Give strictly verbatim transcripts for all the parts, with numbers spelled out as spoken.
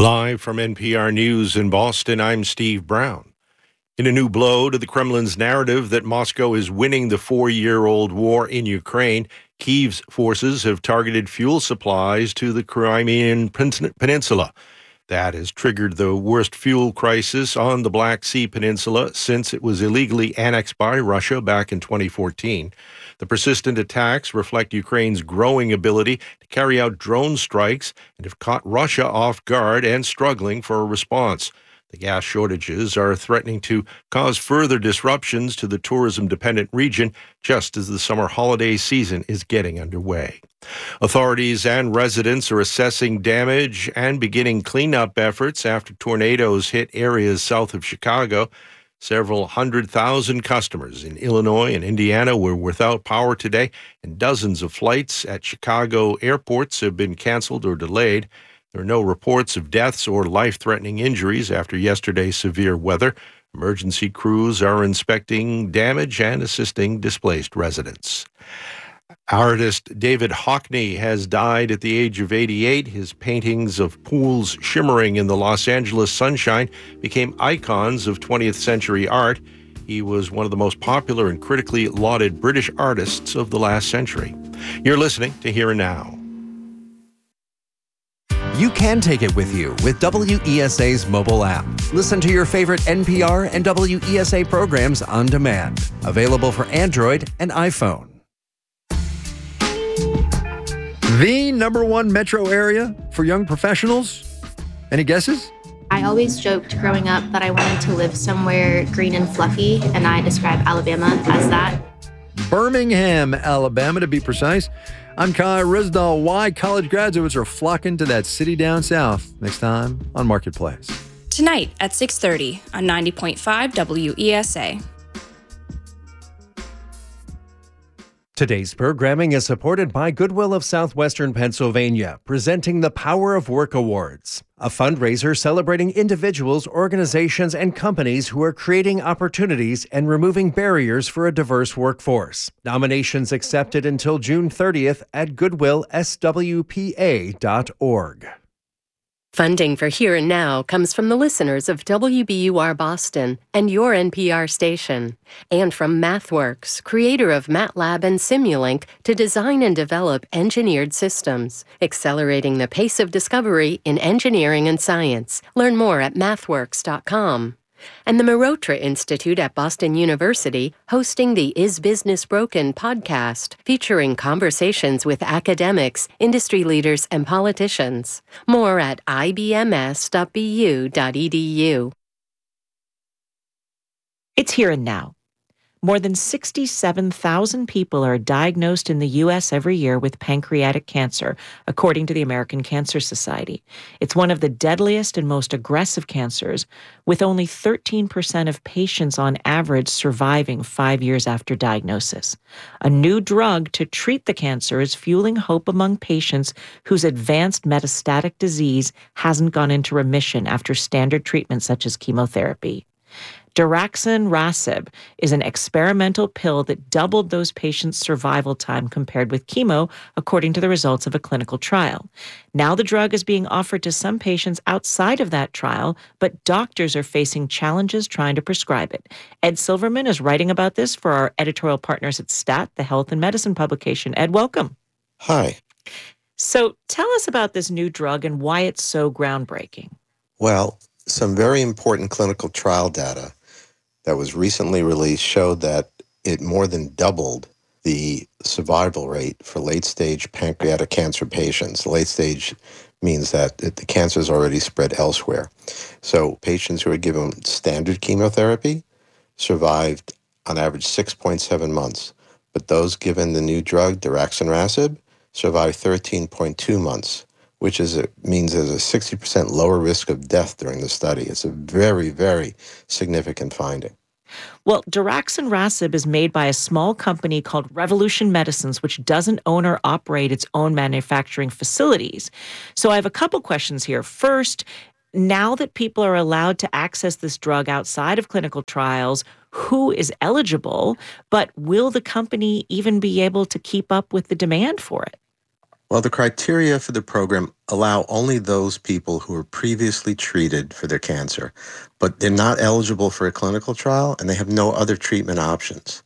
Live from N P R News in Boston, I'm Steve Brown. In a new blow to the Kremlin's narrative that Moscow is winning the four-year-old war in Ukraine, Kyiv's forces have targeted fuel supplies to the Crimean Peninsula. That has triggered the worst fuel crisis on the Black Sea Peninsula since it was illegally annexed by Russia back in twenty fourteen. The persistent attacks reflect Ukraine's growing ability to carry out drone strikes and have caught Russia off guard and struggling for a response. The gas shortages are threatening to cause further disruptions to the tourism-dependent region just as the summer holiday season is getting underway. Authorities and residents are assessing damage and beginning cleanup efforts after tornadoes hit areas south of Chicago. Several hundred thousand customers in Illinois and Indiana were without power today, and dozens of flights at Chicago airports have been canceled or delayed. There are no reports of deaths or life-threatening injuries after yesterday's severe weather. Emergency crews are inspecting damage and assisting displaced residents. Artist David Hockney has died at the age of eighty-eight. His paintings of pools shimmering in the Los Angeles sunshine became icons of twentieth century art. He was one of the most popular and critically lauded British artists of the last century. You're listening to Here and Now. You can take it with you with W E S A's mobile app. Listen to your favorite N P R and W E S A programs on demand. Available for Android and iPhone. The number one metro area for young professionals? Any guesses? I always joked growing up that I wanted to live somewhere green and fluffy, and I describe Alabama as that. Birmingham, Alabama, to be precise. I'm Kai Rizdal. Why college graduates are flocking to that city down south. Next time on Marketplace. Tonight at six thirty on ninety point five W E S A. Today's programming is supported by Goodwill of Southwestern Pennsylvania, presenting the Power of Work Awards, a fundraiser celebrating individuals, organizations, and companies who are creating opportunities and removing barriers for a diverse workforce. Nominations accepted until June thirtieth at goodwill s w p a dot org. Funding for Here and Now comes from the listeners of W B U R Boston and your N P R station, and from MathWorks, creator of MATLAB and Simulink to design and develop engineered systems, accelerating the pace of discovery in engineering and science. Learn more at mathworks dot com. And the Marotra Institute at Boston University, hosting the Is Business Broken podcast, featuring conversations with academics, industry leaders, and politicians. More at i b m s dot b u dot e d u. It's Here and Now. More than sixty-seven thousand people are diagnosed in the U S every year with pancreatic cancer, according to the American Cancer Society. It's one of the deadliest and most aggressive cancers, with only thirteen percent of patients on average surviving five years after diagnosis. A new drug to treat the cancer is fueling hope among patients whose advanced metastatic disease hasn't gone into remission after standard treatments such as chemotherapy. Daraxonrasib is an experimental pill that doubled those patients' survival time compared with chemo, according to the results of a clinical trial. Now the drug is being offered to some patients outside of that trial, but doctors are facing challenges trying to prescribe it. Ed Silverman is writing about this for our editorial partners at STAT, the health and medicine publication. Ed, welcome. Hi. So tell us about this new drug and why it's so groundbreaking. Well, some very important clinical trial data that was recently released showed that it more than doubled the survival rate for late-stage pancreatic cancer patients. Late stage means that the cancer is already spread elsewhere. So patients who are given standard chemotherapy survived on average six point seven months, but those given the new drug, daraxonrasib, survived thirteen point two months, which is a, means there's a sixty percent lower risk of death during the study. It's a very, very significant finding. Well, daraxonrasib is made by a small company called Revolution Medicines, which doesn't own or operate its own manufacturing facilities. So I have a couple questions here. First, now that people are allowed to access this drug outside of clinical trials, who is eligible, but will the company even be able to keep up with the demand for it? Well, the criteria for the program allow only those people who were previously treated for their cancer, but they're not eligible for a clinical trial and they have no other treatment options.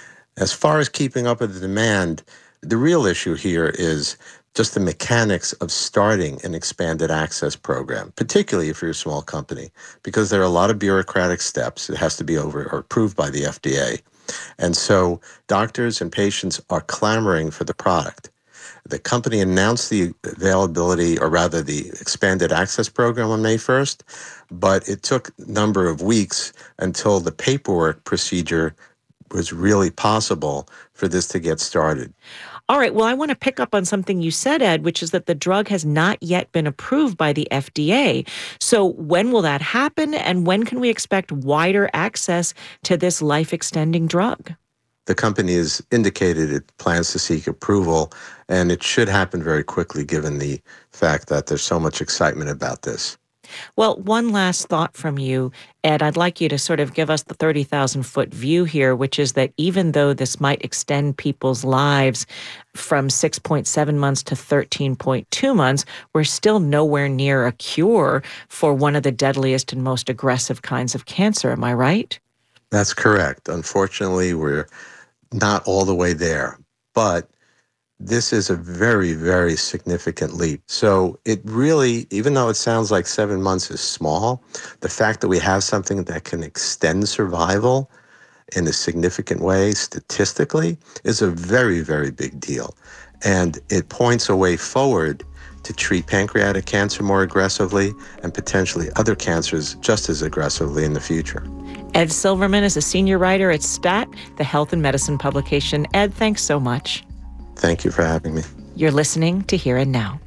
As far as keeping up with the demand, the real issue here is just the mechanics of starting an expanded access program, particularly if you're a small company, because there are a lot of bureaucratic steps. It has to be over or approved by the F D A. And so doctors and patients are clamoring for the product. The company announced the availability, or rather the expanded access program on May first, but it took a number of weeks until the paperwork procedure was really possible for this to get started. All right. Well, I want to pick up on something you said, Ed, which is that the drug has not yet been approved by the F D A. So when will that happen? And when can we expect wider access to this life-extending drug? The company has indicated it plans to seek approval, and it should happen very quickly given the fact that there's so much excitement about this. Well, one last thought from you, Ed. I'd like you to sort of give us the thirty thousand foot view here, which is that even though this might extend people's lives from six point seven months to thirteen point two months, we're still nowhere near a cure for one of the deadliest and most aggressive kinds of cancer. Am I right? That's correct. Unfortunately, we're not all the way there, but this is a very, very significant leap. So it really, even though it sounds like seven months is small, the fact that we have something that can extend survival in a significant way statistically is a very, very big deal. And it points a way forward to treat pancreatic cancer more aggressively and potentially other cancers just as aggressively in the future. Ed Silverman is a senior writer at STAT, the health and medicine publication. Ed, thanks so much. Thank you for having me. You're listening to Here and Now.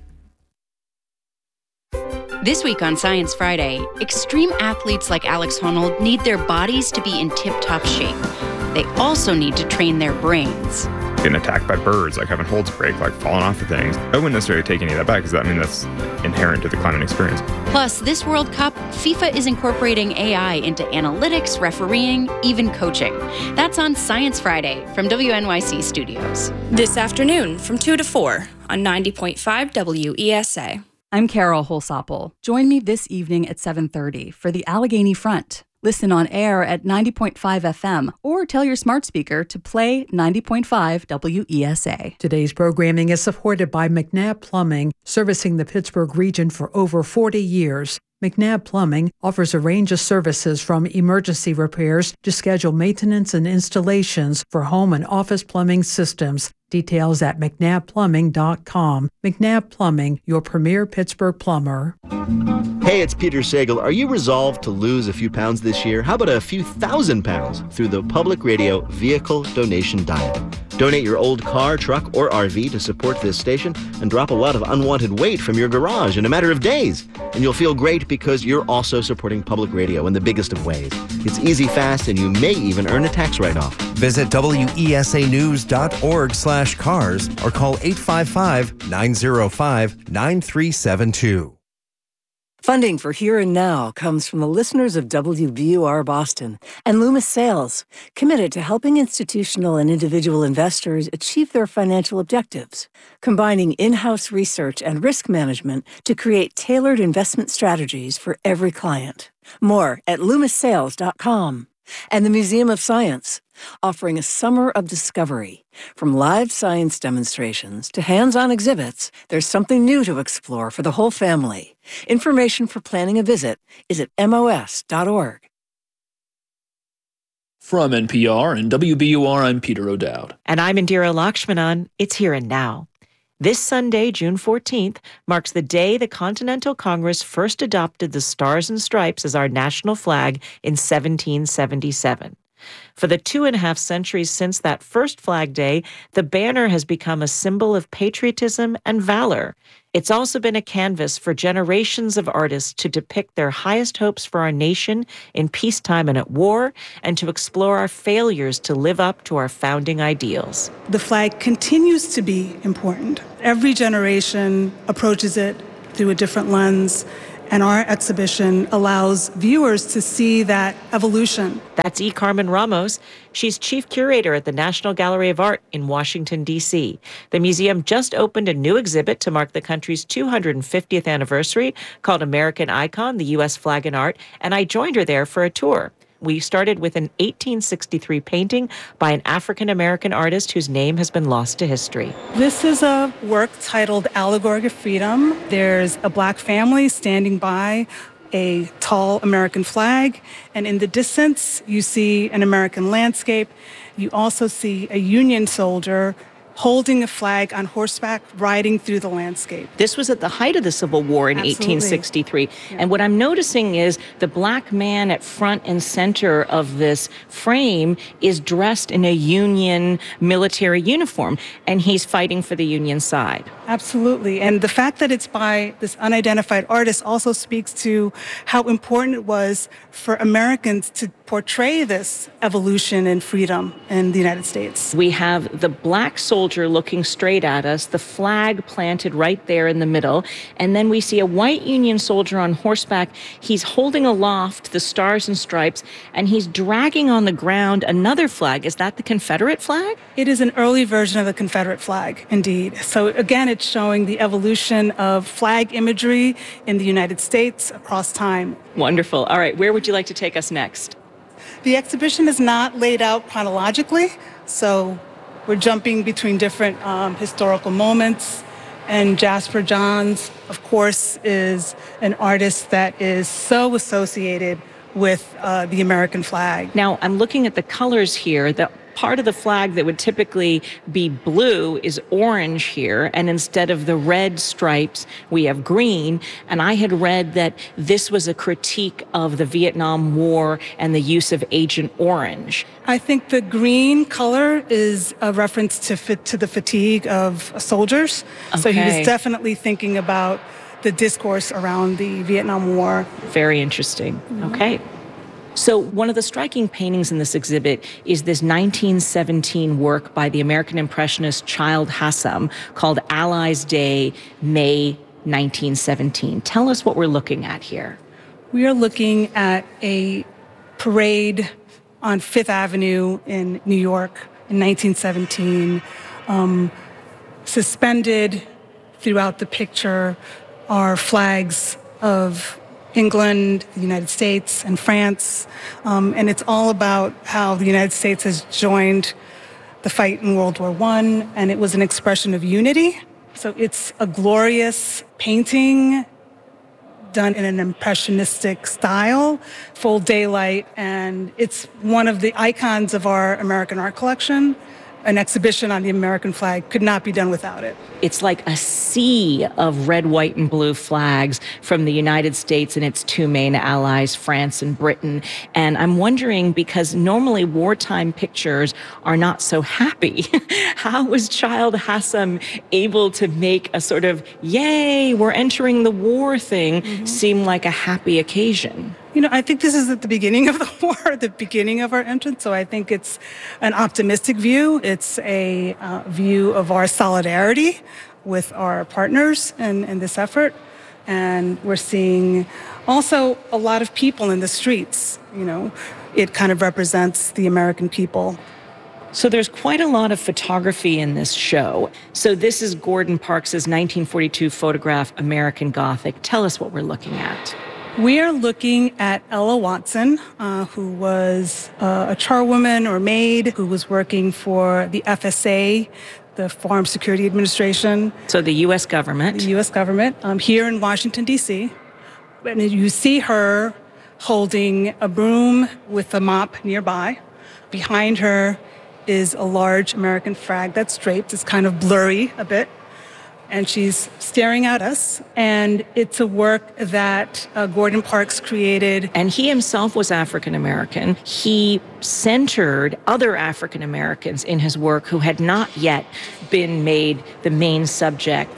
This week on Science Friday, extreme athletes like Alex Honnold need their bodies to be in tip-top shape. They also need to train their brains. Getting attacked by birds, like having holds break, like falling off of things. I wouldn't necessarily take any of that back because that I mean that's inherent to the climbing experience. Plus, this World Cup, FIFA is incorporating A I into analytics, refereeing, even coaching. That's on Science Friday from W N Y C Studios. This afternoon from two to four on ninety point five W E S A. I'm Carol Holsopple. Join me this evening at seven thirty for the Allegheny Front. Listen on air at ninety point five F M or tell your smart speaker to play ninety point five W E S A. Today's programming is supported by McNabb Plumbing, servicing the Pittsburgh region for over forty years. McNabb Plumbing offers a range of services from emergency repairs to scheduled maintenance and installations for home and office plumbing systems. Details at mcnabb plumbing dot com. McNabb Plumbing, your premier Pittsburgh plumber. Hey, it's Peter Sagal. Are you resolved to lose a few pounds this year? How about a few thousand pounds through the Public Radio Vehicle Donation Diet? Donate your old car, truck, or R V to support this station and drop a lot of unwanted weight from your garage in a matter of days. And you'll feel great because you're also supporting public radio in the biggest of ways. It's easy, fast, and you may even earn a tax write-off. Visit W E S A news dot org slash cars or call eight five five, nine zero five, nine three seven two. Funding for Here and Now comes from the listeners of W B U R Boston and Loomis Sales, committed to helping institutional and individual investors achieve their financial objectives, combining in-house research and risk management to create tailored investment strategies for every client. More at loomis sales dot com. And the Museum of Science, offering a summer of discovery. From live science demonstrations to hands-on exhibits, there's something new to explore for the whole family. Information for planning a visit is at M O S dot org. From N P R and W B U R, I'm Peter O'Dowd. And I'm Indira Lakshmanan. It's Here and Now. This Sunday, June fourteenth, marks the day the Continental Congress first adopted the Stars and Stripes as our national flag in seventeen seventy-seven. For the two and a half centuries since that first Flag Day, the banner has become a symbol of patriotism and valor. It's also been a canvas for generations of artists to depict their highest hopes for our nation in peacetime and at war, and to explore our failures to live up to our founding ideals. The flag continues to be important. Every generation approaches it through a different lens, And our exhibition allows viewers to see that evolution. That's E. Carmen Ramos. She's chief curator at the National Gallery of Art in Washington, D C. The museum just opened a new exhibit to mark the country's two hundred fiftieth anniversary called American Icon, the U S Flag and Art, and I joined her there for a tour. We started with an eighteen sixty-three painting by an African-American artist whose name has been lost to history. This is a work titled Allegory of Freedom. There's a black family standing by a tall American flag, and in the distance, you see an American landscape. You also see a Union soldier holding a flag on horseback, riding through the landscape. This was at the height of the Civil War in Absolutely. eighteen sixty-three. Yeah. And what I'm noticing is the black man at front and center of this frame is dressed in a Union military uniform, and he's fighting for the Union side. Absolutely. And the fact that it's by this unidentified artist also speaks to how important it was for Americans to portray this evolution and freedom in the United States. We have the black soldier looking straight at us, the flag planted right there in the middle, and then we see a white Union soldier on horseback. He's holding aloft the stars and stripes, and he's dragging on the ground another flag. Is that the Confederate flag? It is an early version of the Confederate flag, indeed. So again, it's showing the evolution of flag imagery in the United States across time. Wonderful. All right, where would you like to take us next? The exhibition is not laid out chronologically, so we're jumping between different um, historical moments. And Jasper Johns, of course, is an artist that is so associated with uh, the American flag. Now, I'm looking at the colors here. The part of the flag that would typically be blue is orange here, and instead of the red stripes, we have green. And I had read that this was a critique of the Vietnam War and the use of Agent Orange. I think the green color is a reference to fit to the fatigue of soldiers. Okay. So he was definitely thinking about the discourse around the Vietnam War. Very interesting. Mm-hmm. Okay. So one of the striking paintings in this exhibit is this nineteen seventeen work by the American Impressionist Childe Hassam called Allies Day, May nineteen seventeen. Tell us what we're looking at here. We are looking at a parade on Fifth Avenue in New York in nineteen seventeen. Um, suspended throughout the picture are flags of England, the United States, and France. Um, and it's all about how the United States has joined the fight in World War One, and it was an expression of unity. So it's a glorious painting done in an impressionistic style, full daylight, and it's one of the icons of our American art collection. An exhibition on the American flag could not be done without it. It's like a sea of red, white, and blue flags from the United States and its two main allies, France and Britain. And I'm wondering, because normally wartime pictures are not so happy, how was Childe Hassam able to make a sort of, yay, we're entering the war thing mm-hmm. seem like a happy occasion? You know, I think this is at the beginning of the war, the beginning of our entrance. So I think it's an optimistic view. It's a uh, view of our solidarity with our partners in, in this effort. And we're seeing also a lot of people in the streets. You know, it kind of represents the American people. So there's quite a lot of photography in this show. So this is Gordon Parks's nineteen forty-two photograph, American Gothic. Tell us what we're looking at. We are looking at Ella Watson, uh, who was uh, a charwoman or maid who was working for the F S A, the Farm Security Administration. So the U S government. The U S government, um, here in Washington, D C. And you see her holding a broom with a mop nearby. Behind her is a large American flag that's draped. It's kind of blurry a bit. And she's staring at us. And it's a work that uh, Gordon Parks created. And he himself was African American. He centered other African Americans in his work who had not yet been made the main subjects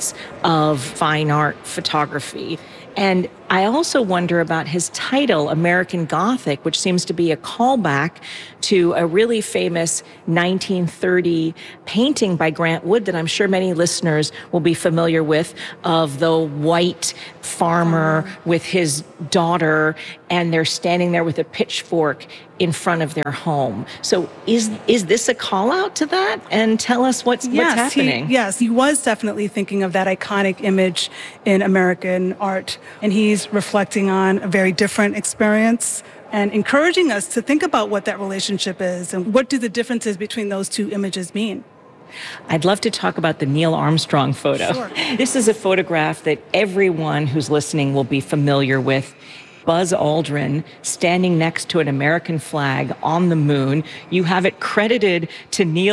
of fine art photography. And I also wonder about his title, American Gothic, which seems to be a callback to a really famous nineteen thirty painting by Grant Wood that I'm sure many listeners will be familiar with, of the white farmer with his daughter, and they're standing there with a pitchfork in front of their home. So is is this a call out to that? And tell us what's, yes, what's happening. He, yes, he was definitely thinking of that iconic image in American art. And he's reflecting on a very different experience and encouraging us to think about what that relationship is and what do the differences between those two images mean. I'd love to talk about the Neil Armstrong photo. Sure. This is a photograph that everyone who's listening will be familiar with. Buzz Aldrin standing next to an American flag on the moon. You have it credited to Neil